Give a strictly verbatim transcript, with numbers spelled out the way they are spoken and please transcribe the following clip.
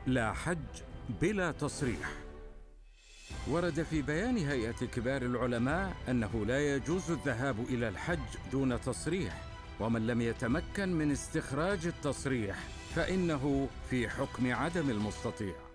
لا حج بلا تصريح. ورد في بيان هيئة كبار العلماء أنه لا يجوز الذهاب إلى الحج دون تصريح، ومن لم يتمكن من استخراج التصريح فإنه في حكم عدم المستطيع.